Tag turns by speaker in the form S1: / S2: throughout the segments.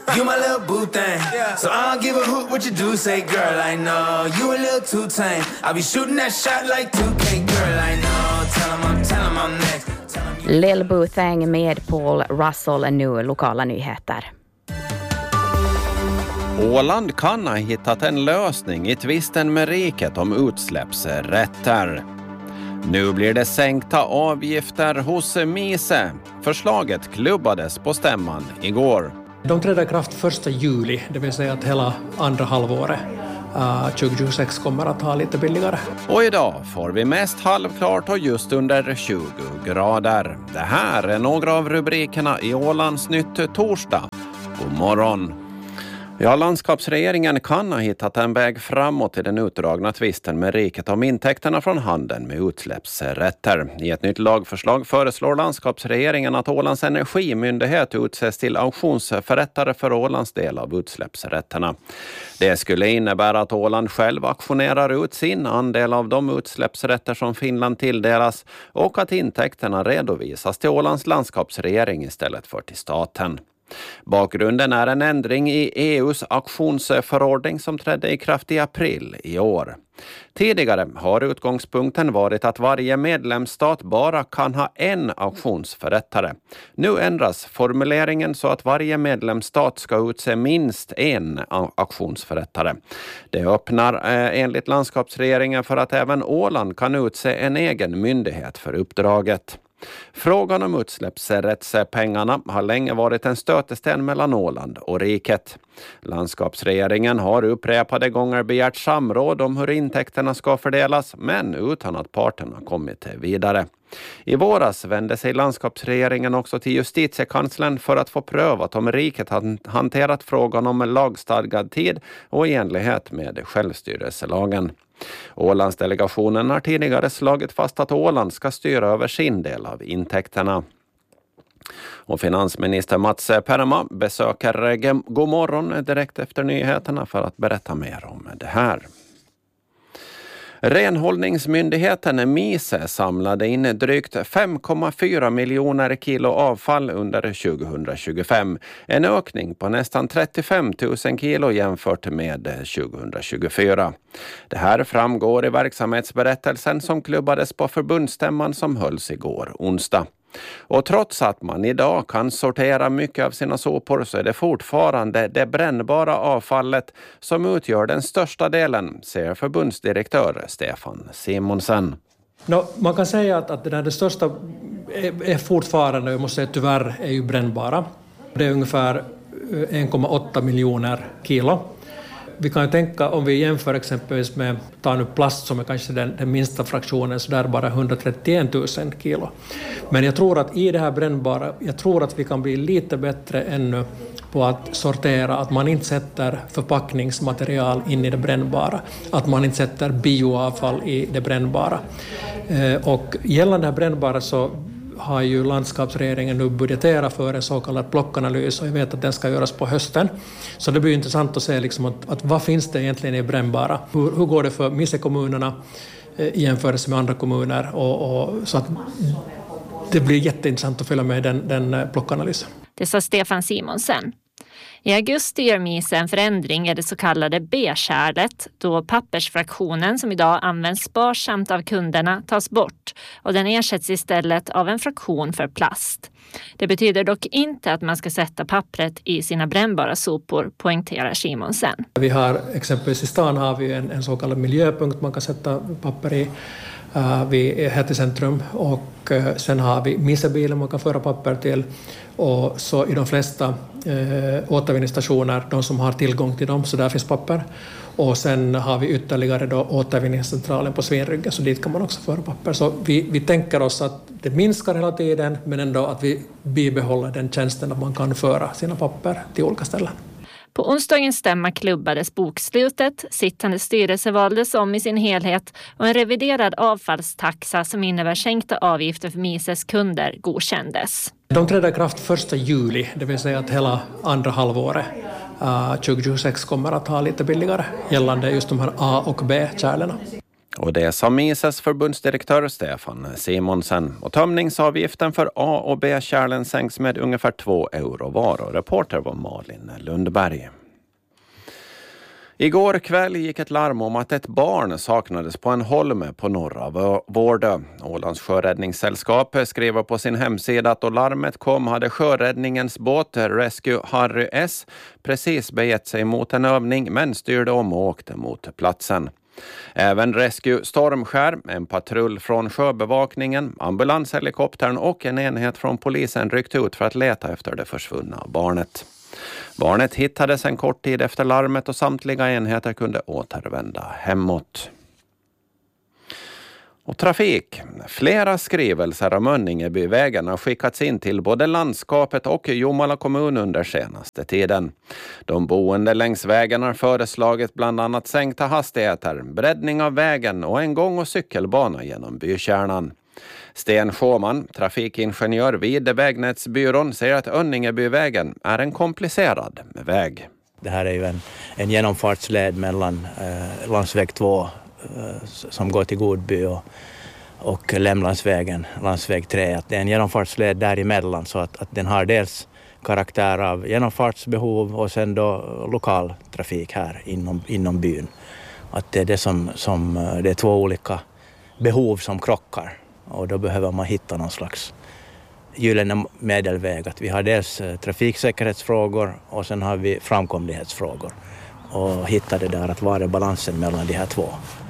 S1: You my little boo thing. So I don't give a hoot what you do, say girl, I know. You a little too tame. I'll be shooting that shot like 2K, girl, I know. Tell him I'm next.
S2: Lil Boothang med Paul Russell, nu lokala nyheter.
S3: Åland kan ha hittat en lösning i tvisten med riket om utsläppsrätter. Nu blir det sänkta avgifter hos Mise. Förslaget klubbades på stämman igår.
S4: De träder i kraft 1 juli, det vill säga att hela andra halvåret 2026 kommer att ha lite billigare.
S3: Och idag får vi mest halvklart och just under 20 grader. Det här är några av rubrikerna i Ålands Nytt torsdag. God morgon! Ja, landskapsregeringen kan ha hittat en väg framåt i den utdragna tvisten med riket om intäkterna från handeln med utsläppsrätter. I ett nytt lagförslag föreslår landskapsregeringen att Ålands energimyndighet utses till auktionsförrättare för Ålands del av utsläppsrätterna. Det skulle innebära att Åland själv auktionerar ut sin andel av de utsläppsrätter som Finland tilldelas och att intäkterna redovisas till Ålands landskapsregering istället för till staten. Bakgrunden är en ändring i EUs auktionsförordning som trädde i kraft i april i år. Tidigare har utgångspunkten varit att varje medlemsstat bara kan ha en auktionsförrättare. Nu ändras formuleringen så att varje medlemsstat ska utse minst en auktionsförrättare. Det öppnar enligt landskapsregeringen för att även Åland kan utse en egen myndighet för uppdraget. Frågan om utsläppsrättspengarna har länge varit en stötesten mellan Åland och riket. Landskapsregeringen har upprepade gånger begärt samråd om hur intäkterna ska fördelas, men utan att parterna kommit vidare. I våras vände sig landskapsregeringen också till justitiekanslern för att få prövat om riket hanterat frågan om lagstadgad tid och i enlighet med självstyrelselagen. Ålandsdelegationen har tidigare slagit fast att Åland ska styra över sin del av intäkterna. Och finansminister Mats Perma besöker God morgon direkt efter nyheterna för att berätta mer om det här. Renhållningsmyndigheten Mise samlade in drygt 5,4 miljoner kilo avfall under 2025. En ökning på nästan 35 000 kilo jämfört med 2024. Det här framgår i verksamhetsberättelsen som klubbades på förbundsstämman som hölls igår onsdag. Och trots att man idag kan sortera mycket av sina sopor så är det fortfarande det brännbara avfallet som utgör den största delen, säger förbundsdirektör Stefan Simonsen.
S4: Man kan säga att det största är fortfarande, jag måste säga tyvärr, är ju brännbara. Det är ungefär 1,8 miljoner kilo. Vi kan ju tänka, om vi jämför exempelvis med plast som är kanske den minsta fraktionen, så där bara 131 000 kilo. Men jag tror att i det här brännbara, jag tror att vi kan bli lite bättre ännu på att sortera, att man inte sätter förpackningsmaterial in i det brännbara, att man inte sätter bioavfall i det brännbara. Och gällande det här brännbara så har ju landskapsregeringen nu budgeterat för en så kallad blockanalys och jag vet att den ska göras på hösten. Så det blir intressant att se liksom att vad finns det egentligen i brännbara? Hur går det för Mise-kommunerna i jämförelse med andra kommuner? Och så att det blir jätteintressant att följa med den blockanalysen.
S5: Det sa Stefan Simonsen. I augusti gör Mise en förändring i det så kallade B-kärlet då pappersfraktionen som idag används sparsamt av kunderna tas bort och den ersätts istället av en fraktion för plast. Det betyder dock inte att man ska sätta pappret i sina brännbara sopor, poängterar Simonsen.
S4: Vi har exempelvis i stan har vi en så kallad miljöpunkt man kan sätta papper i. Vi är här till centrum och sen har vi Mise-bilen man kan föra papper till och så i de flesta återvinningsstationer, de som har tillgång till dem, så där finns papper. Och sen har vi ytterligare då återvinningscentralen på Svinryggen, så dit kan man också föra papper. Så vi tänker oss att det minskar hela tiden, men ändå att vi bibehåller den tjänsten att man kan föra sina papper till olika ställen.
S5: På onsdagens stämma klubbades bokslutet, sittande styrelse valdes om i sin helhet och en reviderad avfallstaxa som innebär sänkta avgifter för Mises kunder godkändes.
S4: De träder i kraft 1 juli, det vill säga att hela andra halvåret 2026 kommer att ha lite billigare gällande just de här A- och B-kärlen.
S3: Och det sa Mises förbundsdirektör Stefan Simonsen. Och tömningsavgiften för A- och B-kärlen sänks med ungefär 2 euro var. Och reporter var Malin Lundberg. Igår kväll gick ett larm om att ett barn saknades på en holme på norra Vårdö. Ålands sjöräddningssällskap skriver på sin hemsida att då larmet kom hade sjöräddningens båt Rescue Harry S precis begett sig mot en övning men styrde om och åkte mot platsen. Även Rescue Stormskär, en patrull från sjöbevakningen, ambulanshelikoptern och en enhet från polisen ryckte ut för att leta efter det försvunna barnet. Barnet hittades en kort tid efter larmet och samtliga enheter kunde återvända hemåt. Och trafik. Flera skrivelser om Önningebyvägen har skickats in till både landskapet och Jomala kommun under senaste tiden. De boende längs vägen har föreslagit bland annat sänkta hastigheter, breddning av vägen och en gång- och cykelbana genom bykärnan. Sten Sjöman, trafikingenjör vid Vägnätsbyrån, säger att Önningebyvägen är en komplicerad väg.
S6: Det här är ju en genomfartsled mellan landsväg 2 som går till Godby och Lämlandsvägen, landsväg 3. Att det är en genomfartsled däremellan så att den har dels karaktär av genomfartsbehov och sen då lokal trafik här inom byn. Att det är det som det är två olika behov som krockar. Och då behöver man hitta någon slags gyllene medelväg. Att vi har dels trafiksäkerhetsfrågor och sen har vi framkomlighetsfrågor. Och hitta det där att vara balansen mellan de här två.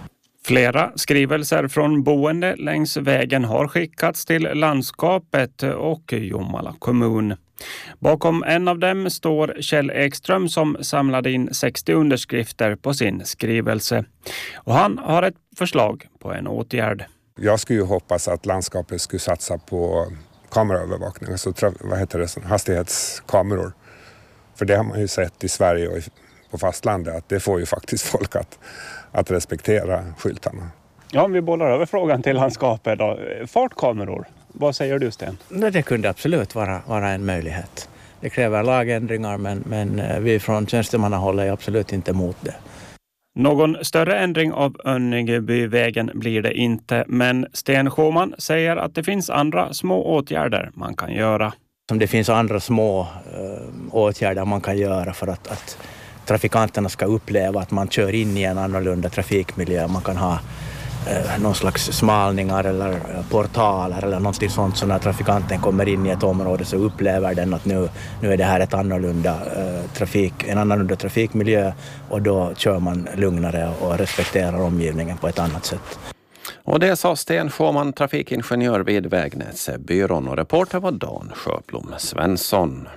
S7: Flera skrivelser från boende längs vägen har skickats till landskapet och Jomala kommun. Bakom en av dem står Kjell Ekström som samlade in 60 underskrifter på sin skrivelse. Och han har ett förslag på en åtgärd.
S8: Jag skulle ju hoppas att landskapet skulle satsa på kameraövervakning, alltså hastighetskameror. För det har man ju sett i Sverige och på fastlandet att det får ju faktiskt folk att respektera skyltarna.
S7: Ja, om vi bollar över frågan till landskapet då. Fartkameror, vad säger du Sten?
S6: Det kunde absolut vara en möjlighet. Det kräver lagändringar men vi från tjänstemannahåll är absolut inte emot det.
S7: Någon större ändring av Önningebyvägen blir det inte, men Sten Sjöman säger att det finns andra små åtgärder man kan göra.
S6: Det finns andra små åtgärder man kan göra för att trafikanterna ska uppleva att man kör in i en annorlunda trafikmiljö. Man kan ha någon slags smalningar eller portaler eller någonting sånt så när trafikanten kommer in i ett område så upplever den att nu är det här en annorlunda trafikmiljö och då kör man lugnare och respekterar omgivningen på ett annat sätt.
S3: Och det sa Sten Sjöman, trafikingenjör vid Vägnätsbyrån och reporter var Dan Sjöblom Svensson.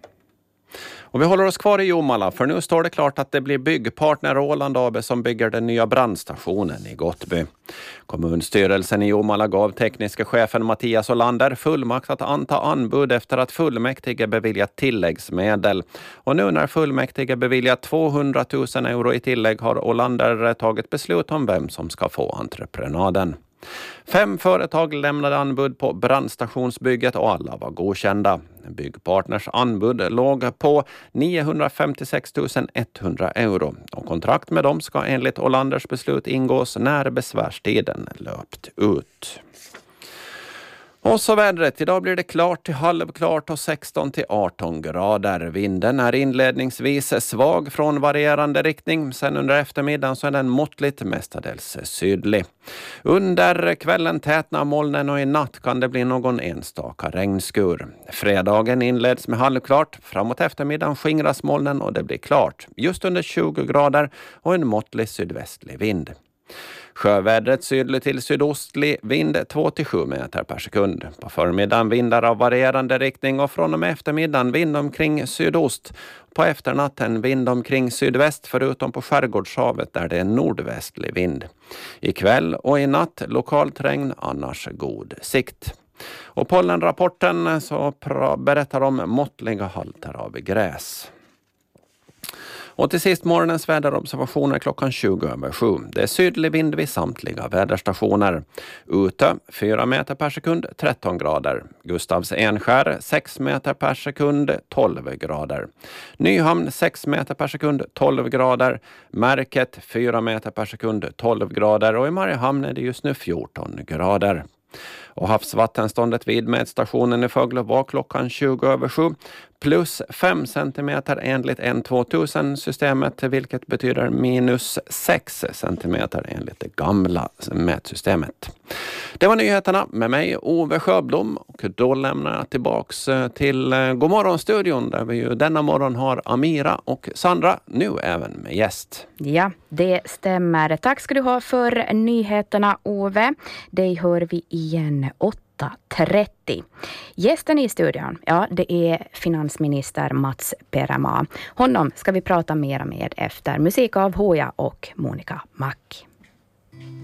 S3: Och vi håller oss kvar i Jomala för nu står det klart att det blir byggpartner Åland AB som bygger den nya brandstationen i Gottby. Kommunstyrelsen i Jomala gav tekniska chefen Mattias Olander fullmakt att anta anbud efter att fullmäktige beviljat tilläggsmedel. Och nu när fullmäktige beviljat 200 000 euro i tillägg har Olander tagit beslut om vem som ska få entreprenaden. 5 företag lämnade anbud på brandstationsbygget och alla var godkända. Byggpartners anbud låg på 956 100 euro och kontrakt med dem ska enligt Olanders beslut ingås när besvärstiden löpt ut. Och så vädret. Idag blir det klart till halvklart och 16 till 18 grader. Vinden är inledningsvis svag från varierande riktning. Sen under eftermiddagen så är den måttligt mestadels sydlig. Under kvällen tätnar molnen och i natt kan det bli någon enstaka regnskur. Fredagen inleds med halvklart. Framåt eftermiddagen skingras molnen och det blir klart. Just under 20 grader och en måttlig sydvästlig vind. Sjövädret sydlig till sydostlig vind 2-7 meter per sekund. På förmiddagen vindar av varierande riktning och från och med eftermiddagen vind omkring sydost. På efternatten vind omkring sydväst förutom på Skärgårdshavet där det är nordvästlig vind. Ikväll och i natt lokalt regn, annars god sikt. Och pollenrapporten så berättar om måttliga halter av gräs. Och till sist morgonens väderobservationer klockan 7:20. Det är sydlig vind vid samtliga väderstationer. Ute 4 meter per sekund 13 grader. Gustavs Enskär 6 meter per sekund 12 grader. Nyhamn 6 meter per sekund 12 grader. Märket 4 meter per sekund 12 grader. Och i Mariehamn är det just nu 14 grader. Och havsvattenståndet vid mätstationen i Fögle var klockan 20:07 plus 5 centimeter enligt N2000-systemet, vilket betyder minus 6 centimeter enligt det gamla mätsystemet. Det var nyheterna med mig, Ove Sjöblom, och då lämnar jag tillbaks till Godmorgon-studion där vi ju denna morgon har Amira och Sandra, nu även med gäst.
S2: Ja, det stämmer. Tack ska du ha för nyheterna, Ove. Det hör vi igen 8:30. Gästen i studion, ja, det är finansminister Mats Perämaa. Honom ska vi prata mer med efter musik av Hoja och Monica Mack.